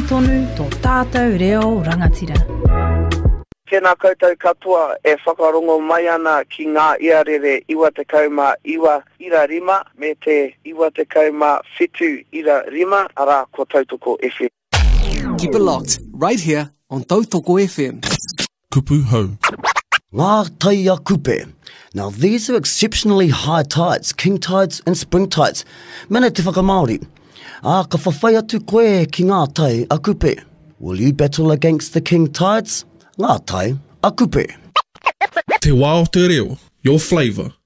tonu tō tātou reo rangatira. Tēnā koutou katoa e whakarongo mai ana ki ngā iarere 92.5 me te 92.5 ara ko Tautoko FM. Keep it locked, right here on Tautoko FM. Kupu hau. Ngā tai a kupe. Now these are exceptionally high tides, king tides and spring tides. Mene te whakamaori. Ka whawhai atu koe ki ngā tai a kupe. Will you battle against the king tides? Ngā tai a kupe. Te wā o te reo, your flavour.